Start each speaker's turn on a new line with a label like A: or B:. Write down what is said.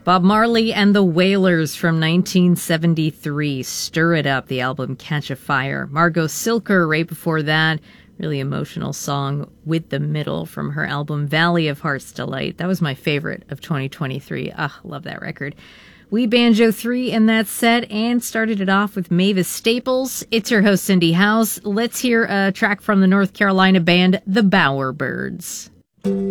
A: Bob Marley and the Wailers from 1973. Stir It Up, the album Catch a Fire. Margot Silker right before that. Really emotional song, With the Middle, from her album Valley of Heart's Delight. That was my favorite of 2023. Love that record. We Banjo 3 in that set and started it off with Mavis Staples. It's your host, Cindy House. Let's hear a track from the North Carolina band, the Bowerbirds.